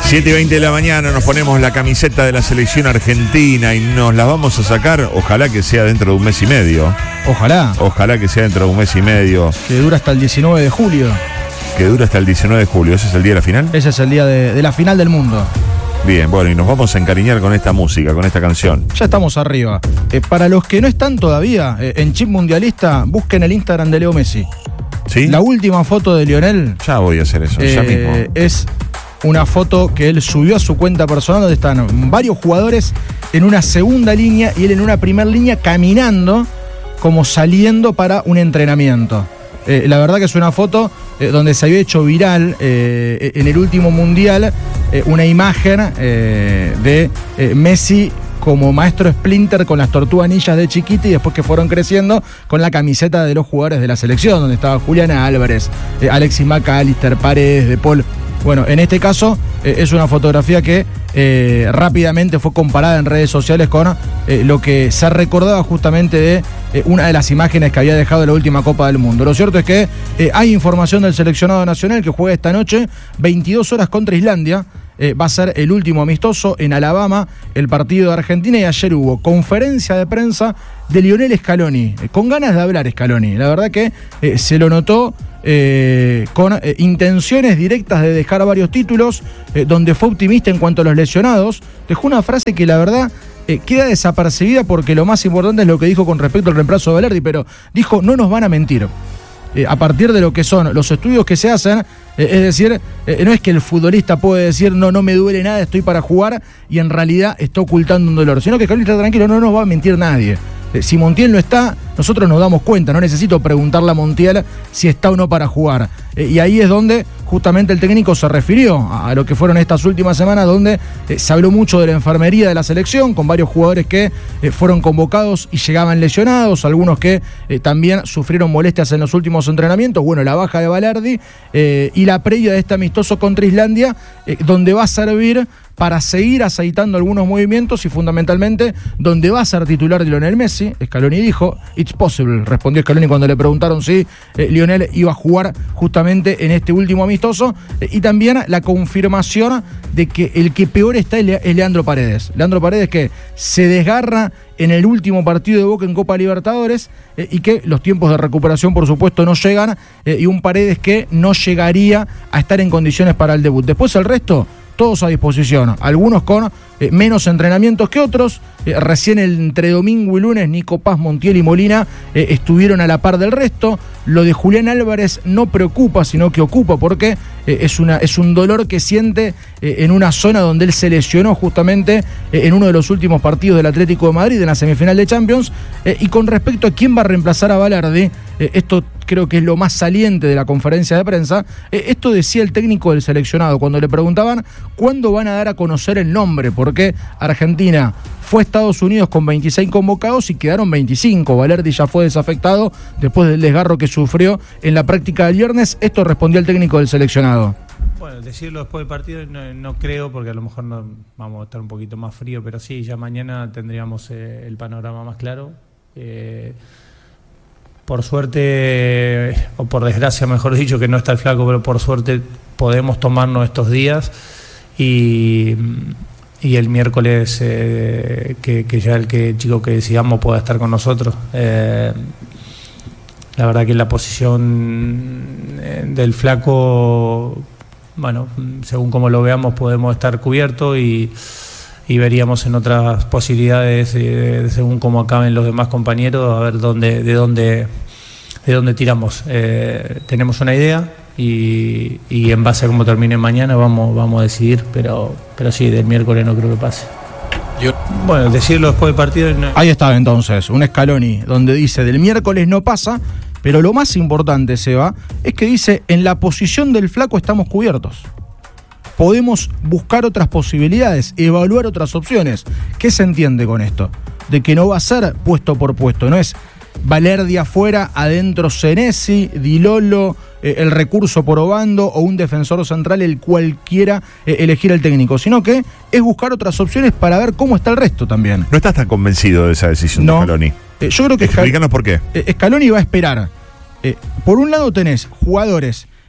7:20 de la mañana nos ponemos la camiseta de la selección argentina y nos la vamos a sacar, ojalá que sea dentro de un mes y medio. Ojalá que sea dentro de un mes y medio. Que dura hasta el 19 de julio. Que dura hasta el 19 de julio. ¿Ese es el día de la final? Ese es el día de la final del mundo. Bien, bueno, y nos vamos a encariñar con esta música, con esta canción. Ya estamos arriba. Para los que no están todavía en Chip Mundialista, busquen el Instagram de Leo Messi. ¿Sí? La última foto de Lionel. Ya voy a hacer eso, ya mismo. Es una foto que él subió a su cuenta personal donde están varios jugadores en una segunda línea y él en una primera línea caminando como saliendo para un entrenamiento. La verdad que es una foto donde se había hecho viral en el último mundial una imagen de Messi como maestro Splinter con las tortugas ninjas de chiquita y después que fueron creciendo con la camiseta de los jugadores de la selección, donde estaba Julián Álvarez, Alexis McAllister, Paredes, De Paul. Bueno, en este caso es una fotografía que rápidamente fue comparada en redes sociales con lo que se recordaba justamente de una de las imágenes que había dejado la última Copa del Mundo. Lo cierto es que hay información del seleccionado nacional que juega esta noche 22 horas contra Islandia. Va a ser el último amistoso en Alabama, el partido de Argentina, y ayer hubo conferencia de prensa de Lionel Scaloni, con ganas de hablar Scaloni. La verdad que se lo notó con intenciones directas de dejar varios títulos, donde fue optimista en cuanto a los lesionados. Dejó una frase que la verdad queda desapercibida porque lo más importante es lo que dijo con respecto al reemplazo de Balerdi, pero dijo, no nos van a mentir. A partir de lo que son los estudios que se hacen, es decir, no es que el futbolista puede decir no me duele nada, estoy para jugar y en realidad está ocultando un dolor, sino que Scaloni está tranquilo, no nos va a mentir nadie. Si Montiel no está, nosotros nos damos cuenta, no necesito preguntarle a Montiel si está o no para jugar. Y ahí es donde justamente el técnico se refirió a lo que fueron estas últimas semanas, donde se habló mucho de la enfermería de la selección, con varios jugadores que fueron convocados y llegaban lesionados, algunos que también sufrieron molestias en los últimos entrenamientos. Bueno, la baja de Balerdi y la previa de este amistoso contra Islandia, donde va a servir para seguir aceitando algunos movimientos y fundamentalmente donde va a ser titular Lionel Messi. Scaloni dijo, it's possible, respondió Scaloni cuando le preguntaron si Lionel iba a jugar justamente en este último amistoso, y también la confirmación de que el que peor está es Leandro Paredes. Leandro Paredes que se desgarra en el último partido de Boca en Copa Libertadores y que los tiempos de recuperación por supuesto no llegan, y un Paredes que no llegaría a estar en condiciones para el debut. Después el resto, todos a disposición, algunos con menos entrenamientos que otros. Recién entre domingo y lunes Nico Paz, Montiel y Molina estuvieron a la par del resto. Lo de Julián Álvarez no preocupa, sino que ocupa, porque es un dolor que siente en una zona donde él se lesionó justamente en uno de los últimos partidos del Atlético de Madrid en la semifinal de Champions. Y con respecto a quién va a reemplazar a Balerdi, esto creo que es lo más saliente de la conferencia de prensa. Esto decía el técnico del seleccionado cuando le preguntaban cuándo van a dar a conocer el nombre, porque Argentina fue a Estados Unidos con 26 convocados y quedaron 25. Balerdi ya fue desafectado después del desgarro que sufrió en la práctica del viernes. Esto respondió el técnico del seleccionado. Bueno, decirlo después del partido no creo, porque a lo mejor no, vamos a estar un poquito más frío, pero sí, ya mañana tendríamos el panorama más claro. Por suerte, o por desgracia mejor dicho, que no está el Flaco, pero por suerte podemos tomarnos estos días y el miércoles que ya el chico que decidamos pueda estar con nosotros. La verdad que la posición del Flaco, bueno, según como lo veamos podemos estar cubiertos y veríamos en otras posibilidades según cómo acaben los demás compañeros, a ver de dónde tiramos. Tenemos una idea y en base a cómo termine mañana vamos a decidir, pero sí, del miércoles no creo que pase. Bueno, decirlo después del partido. Ahí está entonces, un Scaloni donde dice del miércoles no pasa, pero lo más importante, Seba, es que dice en la posición del Flaco estamos cubiertos. Podemos buscar otras posibilidades, evaluar otras opciones. ¿Qué se entiende con esto? De que no va a ser puesto por puesto, no es Balerdi afuera, adentro Senesi, Di Lolo, el recurso por Obando o un defensor central el cual quiera elegir el técnico, sino que es buscar otras opciones para ver cómo está el resto también. ¿No estás tan convencido de esa decisión de Scaloni? Yo creo que explícanos por qué. Scaloni va a esperar. Por un lado tenés jugadores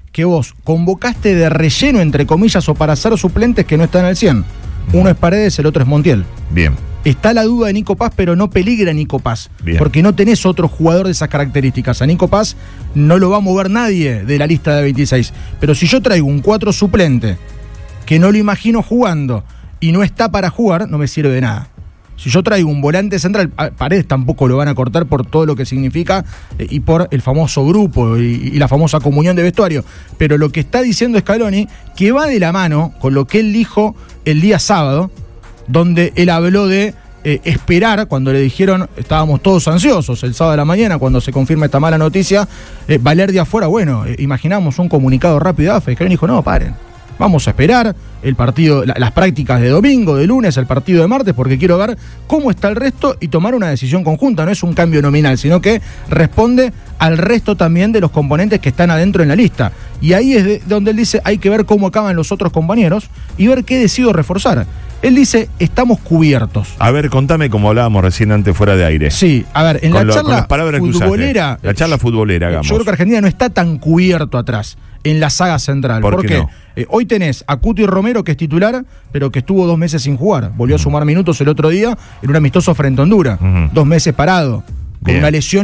que vos convocaste de relleno, entre comillas, o para ser suplentes que no están al 100. Uno es Paredes, el otro es Montiel. Bien. Está la duda de Nico Paz, pero no peligra Nico Paz. Bien. Porque no tenés otro jugador de esas características. A Nico Paz no lo va a mover nadie de la lista de 26. Pero si yo traigo un 4 suplente, que no lo imagino jugando, y no está para jugar, no me sirve de nada. Si yo traigo un volante central, Paredes tampoco lo van a cortar por todo lo que significa y por el famoso grupo y la famosa comunión de vestuario. Pero lo que está diciendo Scaloni, que va de la mano con lo que él dijo el día sábado, donde él habló de esperar, cuando le dijeron, estábamos todos ansiosos el sábado de la mañana, cuando se confirma esta mala noticia, Valerdi afuera, bueno, imaginamos un comunicado rápido de AFE. Scaloni dijo, no, paren. Vamos a esperar el partido, las prácticas de domingo, de lunes, el partido de martes, porque quiero ver cómo está el resto y tomar una decisión conjunta. No es un cambio nominal, sino que responde al resto también de los componentes que están adentro en la lista. Y ahí es donde él dice, hay que ver cómo acaban los otros compañeros y ver qué decido reforzar. Él dice, estamos cubiertos. A ver, contame como hablábamos recién antes fuera de aire. Sí, a ver, en la charla futbolera, la charla futbolera, hagamos. Yo creo que Argentina no está tan cubierto atrás en la saga central. ¿Por qué no? Hoy tenés a Cuti Romero, que es titular, pero que estuvo 2 meses sin jugar. Volvió a sumar minutos el otro día en un amistoso frente a Honduras. 2 meses parado. Con una lesión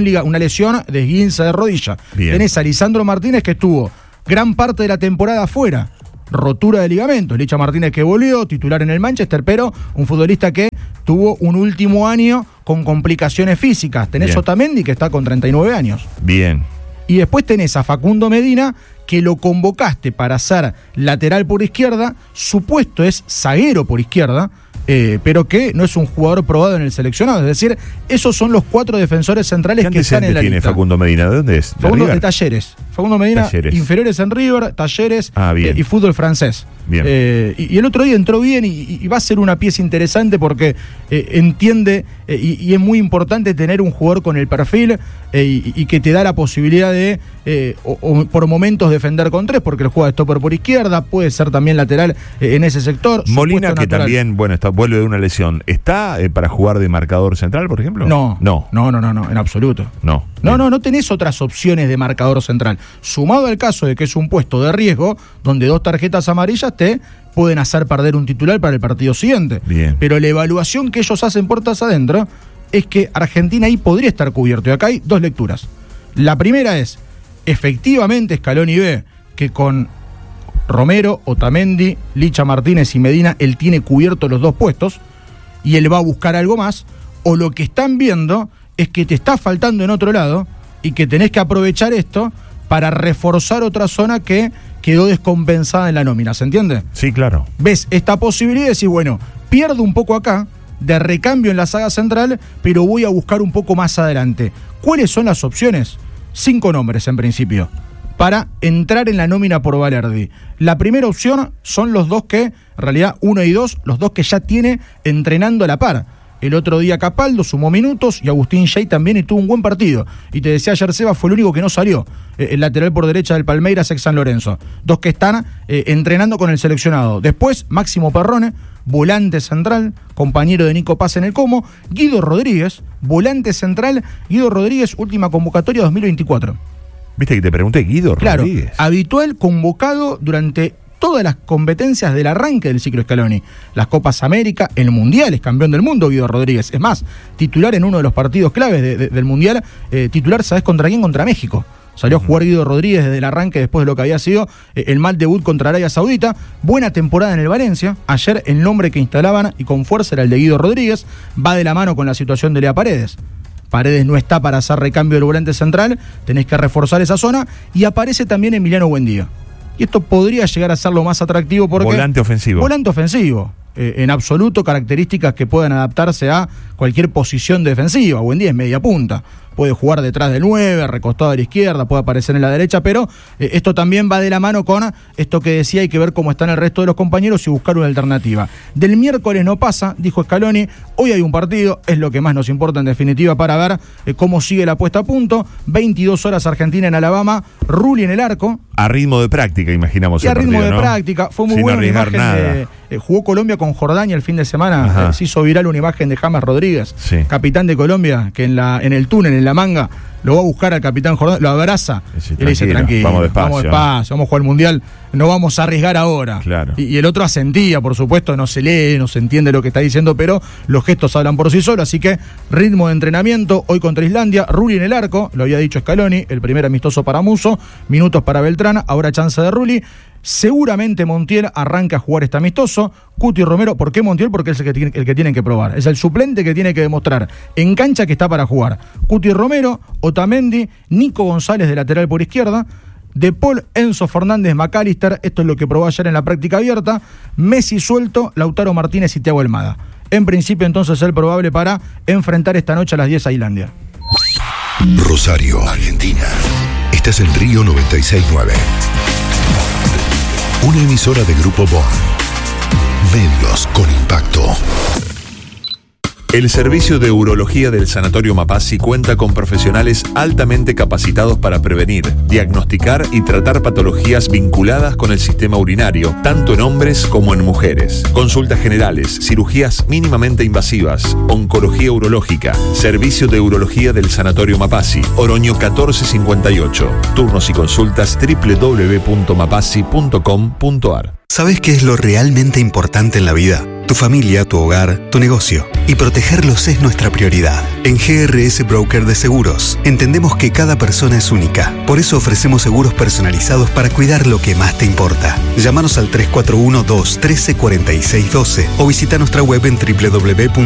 de esguince de rodilla. Bien. Tenés a Lisandro Martínez, que estuvo gran parte de la temporada afuera. Rotura de ligamentos. Licha Martínez, que volvió, titular en el Manchester, pero un futbolista que tuvo un último año con complicaciones físicas. Tenés Otamendi, que está con 39 años. Bien. Y después tenés a Facundo Medina, que lo convocaste para ser lateral por izquierda, su puesto es zaguero por izquierda, pero que no es un jugador probado en el seleccionado. Es decir, esos son los 4 defensores centrales que están en la tiene lista. Facundo Medina? ¿De dónde es? Facundo de Talleres. Facundo Medina, Talleres. Inferiores en River, Talleres bien. Y fútbol francés. Bien. Y el otro día entró bien y va a ser una pieza interesante porque entiende y es muy importante tener un jugador con el perfil y que te da la posibilidad de o por momentos defender con 3, porque él juega de stopper por izquierda, puede ser también lateral en ese sector. Molina, que también, vuelve de una lesión, ¿está para jugar de marcador central, por ejemplo? No, en absoluto. No tenés otras opciones de marcador central. Sumado al caso de que es un puesto de riesgo, donde 2 tarjetas amarillas te pueden hacer perder un titular para el partido siguiente. Bien. Pero la evaluación que ellos hacen puertas adentro es que Argentina ahí podría estar cubierto. Y acá hay 2 lecturas. La primera es, efectivamente Scaloni ve que con Romero, Otamendi, Licha Martínez y Medina, él tiene cubierto los 2 puestos y él va a buscar algo más. O lo que están viendo es que te está faltando en otro lado y que tenés que aprovechar esto para reforzar otra zona que quedó descompensada en la nómina, ¿se entiende? Sí, claro. Ves esta posibilidad y decís, bueno, pierdo un poco acá, de recambio en la saga central, pero voy a buscar un poco más adelante. ¿Cuáles son las opciones? 5 nombres en principio, para entrar en la nómina por Valerdi. La primera opción son los 2 que, en realidad 1 y 2, los 2 que ya tiene entrenando a la par. El otro día Capaldo sumó minutos y Agustín Shea también y tuvo un buen partido. Y te decía ayer, Seba, fue el único que no salió. El lateral por derecha del Palmeiras, ex San Lorenzo. 2 que están entrenando con el seleccionado. Después, Máximo Perrone, volante central, compañero de Nico Paz en el Como. Guido Rodríguez, volante central. Guido Rodríguez, última convocatoria 2024. ¿Viste que te pregunté, Guido Rodríguez? Claro, habitual, convocado durante todas las competencias del arranque del ciclo Scaloni. Las Copas América, el Mundial, es campeón del mundo Guido Rodríguez. Es más, titular en uno de los partidos claves del Mundial, titular, ¿sabés contra quién? Contra México. Salió a jugar Guido Rodríguez desde el arranque después de lo que había sido el mal debut contra Arabia Saudita. Buena temporada en el Valencia. Ayer el nombre que instalaban y con fuerza era el de Guido Rodríguez. Va de la mano con la situación de Lea Paredes. Paredes no está para hacer recambio del volante central. Tenés que reforzar esa zona. Y aparece también Emiliano Buendía. Y esto podría llegar a ser lo más atractivo porque... Volante ofensivo. Volante ofensivo. En absoluto, características que puedan adaptarse a cualquier posición defensiva. Buendía es media punta. Puede jugar detrás del 9, recostado a la izquierda, puede aparecer en la derecha, pero esto también va de la mano con esto que decía, hay que ver cómo están el resto de los compañeros y buscar una alternativa. Del miércoles no pasa, dijo Scaloni, hoy hay un partido, es lo que más nos importa en definitiva para ver cómo sigue la puesta a punto. 22 horas Argentina en Alabama, Rulli en el arco. A ritmo de práctica, imaginamos y el partido, a ritmo de ¿no? práctica, fue muy sin buena arriesgar imagen nada. Jugó Colombia con Jordania el fin de semana, se hizo viral una imagen de James Rodríguez, sí, capitán de Colombia, que en el túnel, en la manga, lo va a buscar al capitán Jordán, lo abraza y le dice, tranquilo, vamos despacio, vamos a jugar el Mundial, no vamos a arriesgar ahora. Claro. Y el otro asentía, por supuesto, no se lee, no se entiende lo que está diciendo, pero los gestos hablan por sí solos, así que ritmo de entrenamiento hoy contra Islandia, Rulli en el arco, lo había dicho Scaloni, el primer amistoso para Musso, minutos para Beltrán, ahora chance de Rulli. Seguramente Montiel arranca a jugar este amistoso. Cuti Romero, ¿por qué Montiel? Porque es el que tienen que probar. Es el suplente que tiene que demostrar en cancha que está para jugar. Cuti Romero, Otamendi, Nico González de lateral por izquierda, De Paul, Enzo Fernández, McAllister, esto es lo que probó ayer en la práctica abierta, Messi suelto, Lautaro Martínez y Thiago Almada. En principio entonces el probable para enfrentar esta noche a las 10 a Islandia. Rosario, Argentina. Estás en Río 96.9. Una emisora de Grupo Bon. Medios con impacto. El servicio de urología del Sanatorio Mapasi cuenta con profesionales altamente capacitados para prevenir, diagnosticar y tratar patologías vinculadas con el sistema urinario, tanto en hombres como en mujeres. Consultas generales, cirugías mínimamente invasivas, oncología urológica, servicio de urología del Sanatorio Mapasi, Oroño 1458. Turnos y consultas www.mapasi.com.ar. ¿Sabes qué es lo realmente importante en la vida? Tu familia, tu hogar, tu negocio. Y protegerlos es nuestra prioridad. En GRS Broker de Seguros, entendemos que cada persona es única. Por eso ofrecemos seguros personalizados para cuidar lo que más te importa. Llámanos al 341-213-4612 o visita nuestra web en www.